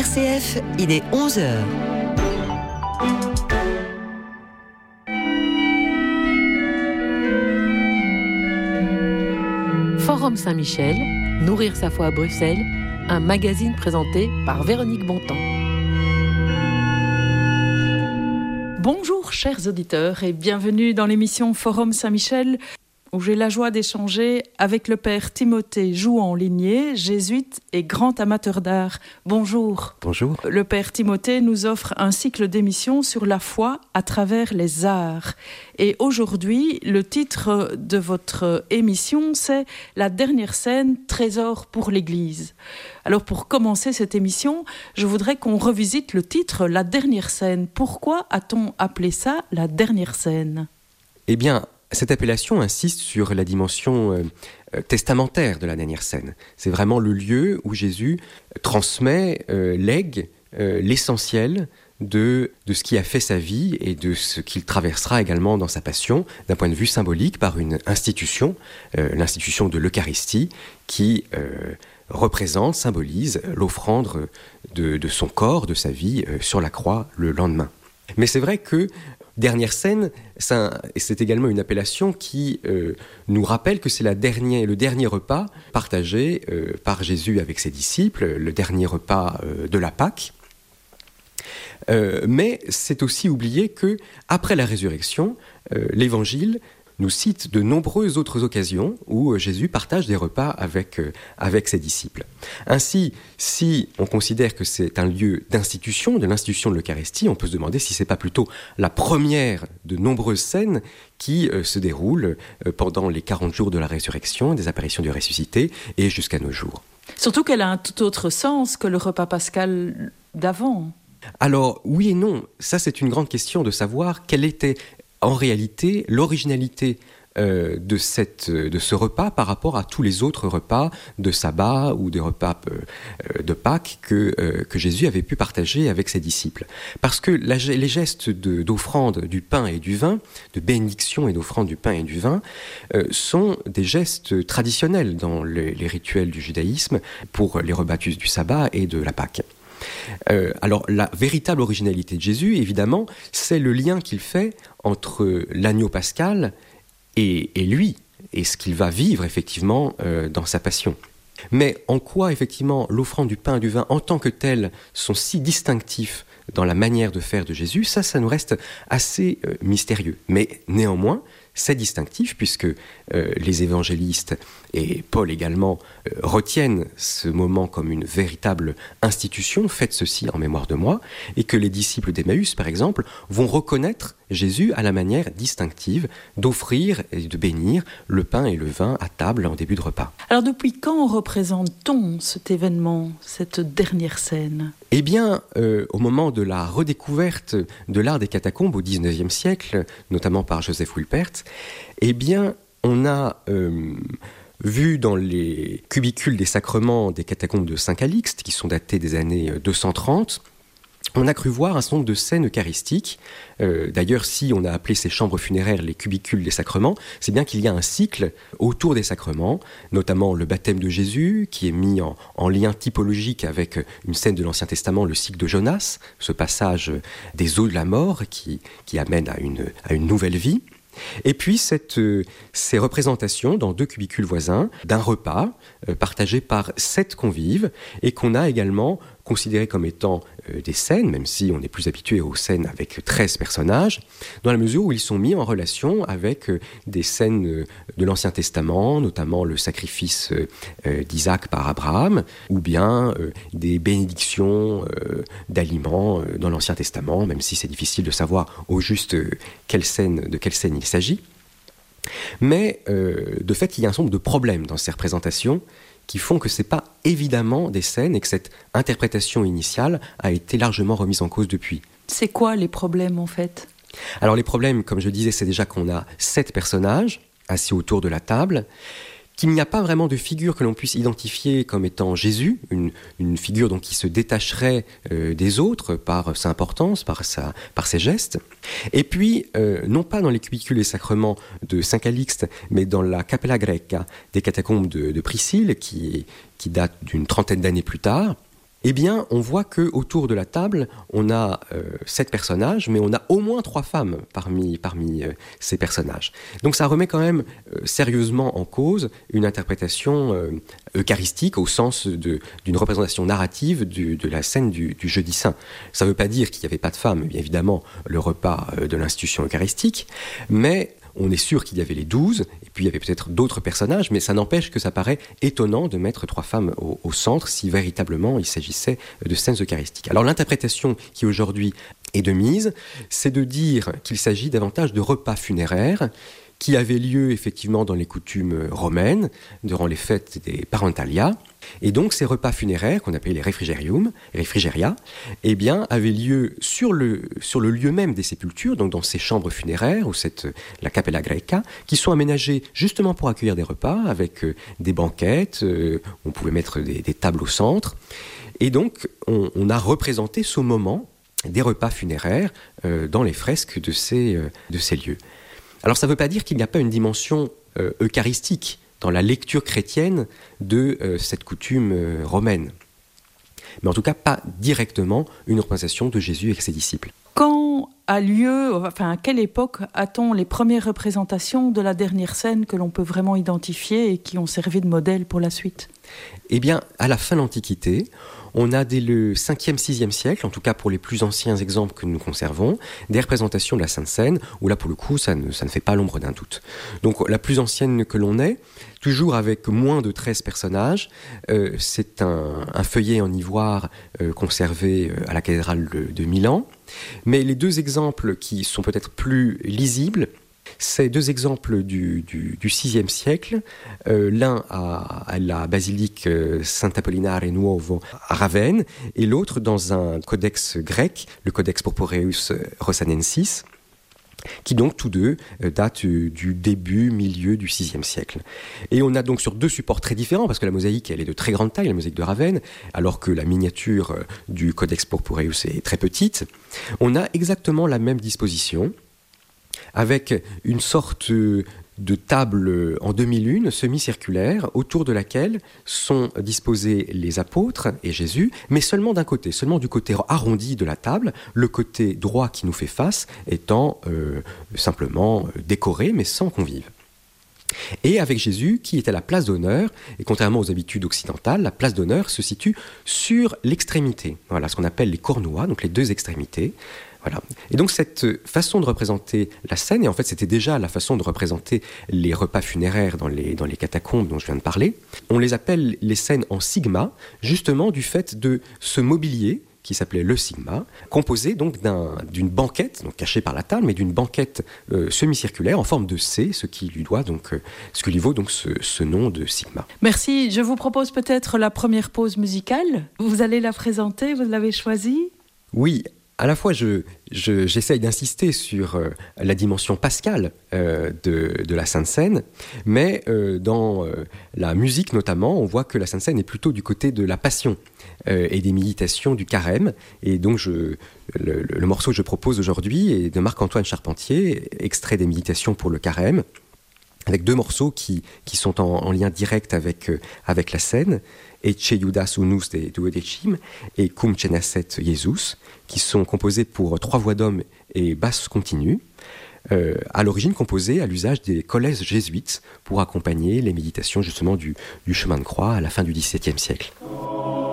RCF, il est 11h. Forum Saint-Michel, Nourrir sa foi à Bruxelles, un magazine présenté par Véronique Bontemps. Bonjour chers auditeurs et bienvenue dans l'émission Forum Saint-Michel où j'ai la joie d'échanger avec le père Timothée Jouan-Ligné, jésuite et grand amateur d'art. Bonjour. Bonjour. Le père Timothée nous offre un cycle d'émissions sur la foi à travers les arts. Et aujourd'hui, le titre de votre émission, c'est « La dernière scène, trésor pour l'Église ». Alors pour commencer cette émission, je voudrais qu'on revisite le titre « La dernière scène ». Pourquoi a-t-on appelé ça « La dernière scène » ? Eh bien, cette appellation insiste sur la dimension testamentaire de la dernière scène. C'est vraiment le lieu où Jésus transmet, lègue l'essentiel de ce qui a fait sa vie et de ce qu'il traversera également dans sa passion, d'un point de vue symbolique, par une institution, l'institution de l'Eucharistie, qui représente, symbolise l'offrande de son corps, de sa vie sur la croix le lendemain. Mais c'est vrai que dernière scène, c'est également une appellation qui nous rappelle que c'est le dernier repas partagé par Jésus avec ses disciples, le dernier repas de la Pâque. Mais c'est aussi oublier que après la résurrection, l'Évangile nous cite de nombreuses autres occasions où Jésus partage des repas avec ses disciples. Ainsi, si on considère que c'est un lieu d'institution, de l'institution de l'Eucharistie, on peut se demander si c'est pas plutôt la première de nombreuses scènes qui se déroulent pendant les 40 jours de la résurrection, des apparitions du ressuscité et jusqu'à nos jours. Surtout qu'elle a un tout autre sens que le repas pascal d'avant. Alors, oui et non, ça c'est une grande question de savoir quelle était en réalité l'originalité de ce repas par rapport à tous les autres repas de sabbat ou des repas de Pâques que Jésus avait pu partager avec ses disciples. Parce que les gestes d'offrande du pain et du vin, de bénédiction et d'offrande du pain et du vin, sont des gestes traditionnels dans les rituels du judaïsme pour les repas du sabbat et de la Pâque. Alors la véritable originalité de Jésus, évidemment, c'est le lien qu'il fait entre l'agneau pascal et lui, et ce qu'il va vivre effectivement dans sa passion. Mais en quoi effectivement l'offrande du pain et du vin en tant que tel sont si distinctifs dans la manière de faire de Jésus, ça nous reste assez mystérieux. Mais néanmoins, c'est distinctif puisque les évangélistes et Paul également retiennent ce moment comme une véritable institution, faites ceci en mémoire de moi, et que les disciples d'Emmaüs, par exemple, vont reconnaître Jésus à la manière distinctive d'offrir et de bénir le pain et le vin à table en début de repas. Alors depuis quand représente-t-on cet événement, cette dernière scène ? Eh bien, au moment de la redécouverte de l'art des catacombes au XIXe siècle, notamment par Joseph Wilpert, eh bien, on a vu dans les cubicules des sacrements des catacombes de Saint-Calixte, qui sont datées des années 230, on a cru voir un certain nombre de scènes eucharistiques. D'ailleurs, si on a appelé ces chambres funéraires les cubicules des sacrements, c'est bien qu'il y a un cycle autour des sacrements, notamment le baptême de Jésus, qui est mis en lien typologique avec une scène de l'Ancien Testament, le cycle de Jonas, ce passage des eaux de la mort qui amène à une nouvelle vie. Et puis ces représentations dans 2 cubicules voisins d'un repas partagé par 7 convives et qu'on a également considéré comme étant des scènes, même si on est plus habitué aux scènes avec 13 personnages, dans la mesure où ils sont mis en relation avec des scènes de l'Ancien Testament, notamment le sacrifice d'Isaac par Abraham, ou bien des bénédictions d'aliments dans l'Ancien Testament, même si c'est difficile de savoir au juste de quelle scène il s'agit. Mais de fait, il y a un certain nombre de problèmes dans ces représentations qui font que ce n'est pas évidemment des scènes et que cette interprétation initiale a été largement remise en cause depuis. C'est quoi les problèmes en fait ? Alors les problèmes, comme je disais, c'est déjà qu'on a 7 personnages assis autour de la table, qu'il n'y a pas vraiment de figure que l'on puisse identifier comme étant Jésus, une figure donc qui se détacherait des autres par sa importance, par ses gestes. Et puis, non pas dans les cubicules et sacrements de Saint-Calixte, mais dans la Capella Greca des catacombes de Priscille, qui date d'une 30aine d'années plus tard, eh bien, on voit qu'autour de la table, on a 7 personnages, mais on a au moins 3 femmes parmi ces personnages. Donc ça remet quand même sérieusement en cause une interprétation eucharistique au sens d'une représentation narrative de la scène du Jeudi Saint. Ça ne veut pas dire qu'il n'y avait pas de femmes, bien évidemment, le repas de l'institution eucharistique, mais on est sûr qu'il y avait les 12, et puis il y avait peut-être d'autres personnages, mais ça n'empêche que ça paraît étonnant de mettre 3 femmes au centre si véritablement il s'agissait de scènes eucharistiques. Alors l'interprétation qui aujourd'hui est de mise, c'est de dire qu'il s'agit davantage de repas funéraires qui avaient lieu effectivement dans les coutumes romaines, durant les fêtes des Parentalia. Et donc ces repas funéraires, qu'on appelait les refrigeria, eh bien, avaient lieu sur le lieu même des sépultures, donc dans ces chambres funéraires, ou la Capella Greca, qui sont aménagées justement pour accueillir des repas, avec des banquettes, on pouvait mettre des tables au centre. Et donc, on a représenté ce moment des repas funéraires dans les fresques de ces lieux. Alors ça ne veut pas dire qu'il n'y a pas une dimension eucharistique dans la lecture chrétienne de cette coutume romaine. Mais en tout cas, pas directement une représentation de Jésus avec ses disciples. Quand a lieu, à quelle époque a-t-on les premières représentations de la dernière scène que l'on peut vraiment identifier et qui ont servi de modèle pour la suite ? Eh bien, à la fin de l'Antiquité, on a dès le 5e, 6e siècle, en tout cas pour les plus anciens exemples que nous conservons, des représentations de la Sainte Seine, où là, pour le coup, ça ne fait pas l'ombre d'un doute. Donc, la plus ancienne que l'on ait, toujours avec moins de 13 personnages, c'est un feuillet en ivoire conservé à la cathédrale de Milan. Mais les 2 exemples qui sont peut-être plus lisibles, c'est 2 exemples du VIe siècle, l'un à la basilique Sant'Apollinare Nuovo à Ravenne, et l'autre dans un codex grec, le Codex Purpureus Rossanensis, qui donc tous 2 datent du milieu du VIe siècle. Et on a donc sur 2 supports très différents, parce que la mosaïque elle est de très grande taille, la mosaïque de Ravenne, alors que la miniature du Codex Purpureus est très petite, on a exactement la même disposition, avec une sorte de table en demi-lune, semi-circulaire, autour de laquelle sont disposés les apôtres et Jésus, mais seulement d'un côté, seulement du côté arrondi de la table, le côté droit qui nous fait face étant simplement décoré, mais sans convives. Et avec Jésus, qui est à la place d'honneur, et contrairement aux habitudes occidentales, la place d'honneur se situe sur l'extrémité. Voilà ce qu'on appelle les cornuas, donc les 2 extrémités. Voilà. Et donc cette façon de représenter la scène, et en fait c'était déjà la façon de représenter les repas funéraires dans les catacombes dont je viens de parler, on les appelle les scènes en sigma, justement du fait de ce mobilier qui s'appelait le sigma, composé donc d'une banquette, donc cachée par la table, mais d'une banquette semi-circulaire en forme de C, ce qui lui vaut donc ce nom de sigma. Merci. Je vous propose peut-être la première pause musicale. Vous allez la présenter, vous l'avez choisie ? Oui. À la fois, j'essaye d'insister sur la dimension pascale de la Sainte Seine, mais dans la musique notamment, on voit que la Sainte Seine est plutôt du côté de la passion et des méditations du carême. Et donc, le morceau que je propose aujourd'hui est de Marc-Antoine Charpentier, extrait des méditations pour le carême, avec 2 morceaux qui sont en lien direct avec la scène, Ecce Iudas unus de duodecim et Cum cenasset Jesus, qui sont composés pour 3 voix d'hommes et basse continue, à l'origine composés à l'usage des collèges jésuites pour accompagner les méditations justement du chemin de croix à la fin du XVIIe siècle.